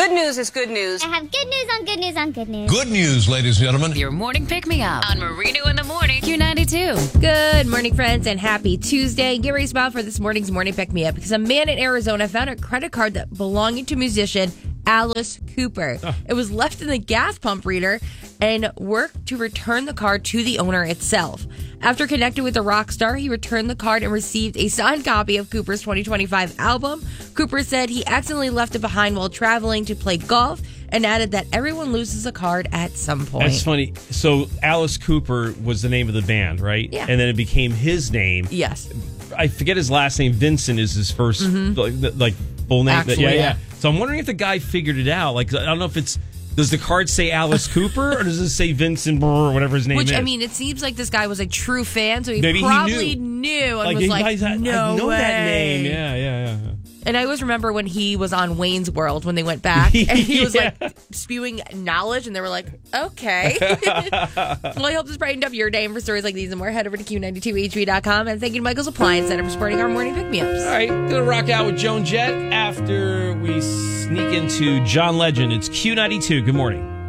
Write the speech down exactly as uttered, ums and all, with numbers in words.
Good news is good news. I have good news on good news on good news. Good news, ladies and gentlemen. Your morning pick-me-up on Marino in the Morning, Q ninety-two. Good morning, friends, and happy Tuesday. Get ready to smile for this morning's morning pick-me-up because a man in Arizona found a credit card that belonged to musician Alice Cooper. Oh. It was left in the gas pump reader and worked to return the card to the owner itself. After connecting with the rock star, he returned the card and received a signed copy of Cooper's twenty twenty-five album. Cooper said he accidentally left it behind while traveling to play golf and added that everyone loses a card at some point. That's funny. So Alice Cooper was the name of the band, right? Yeah. And then it became his name. Yes. I forget his last name. Vincent is his first mm-hmm. like, like full name. Actually, yeah, yeah. yeah. So I'm wondering if the guy figured it out. Like, I don't know if it's, does the card say Alice Cooper or does it say Vincent or whatever his name Which, is? I mean, it seems like this guy was a true fan, so he Maybe probably he knew. knew and like, was he, like, I, no I know way. that name. Yeah, yeah, yeah. And I always remember when he was on Wayne's World when they went back and he was yeah. like spewing knowledge and they were like, okay. Well, I hope this brightened up your day. And for stories like these and more, head over to Q ninety-two H V dot com. And thank you to Michael's Appliance Center for supporting our morning pick-me-ups. All right, gonna rock out with Joan Jett after we sneak into John Legend. It's Q ninety-two. Good morning.